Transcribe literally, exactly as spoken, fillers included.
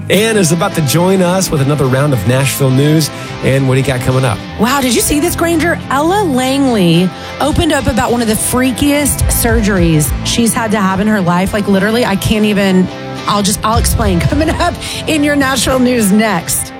Ann is about to join us with another round of Nashville news. And what do you got coming up? Wow, did you see this, Granger? Ella Langley opened up about one of the freakiest surgeries she's had to have in her life. Like literally, I can't even, I'll just, I'll explain. Coming up in your Nashville news next.